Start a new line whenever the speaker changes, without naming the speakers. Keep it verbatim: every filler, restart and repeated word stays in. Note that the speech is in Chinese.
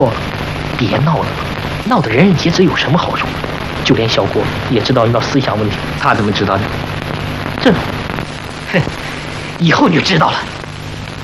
过，别闹了，闹得人人皆知有什么好处？就连小郭也知道你闹思想问题。
他怎么知道的？
这，哼，以后你就知道了。